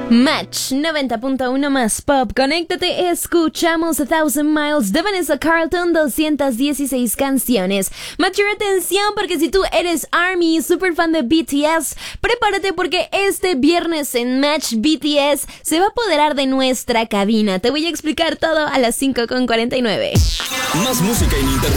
Match 90.1 más pop. Conéctate, escuchamos A Thousand Miles de Vanessa Carlton, 216 canciones. Mayor atención porque si tú eres ARMY, super fan de BTS, prepárate porque este viernes en Match BTS se va a apoderar de nuestra cabina. Te voy a explicar todo a las 5:49. Más música ininterrumpida.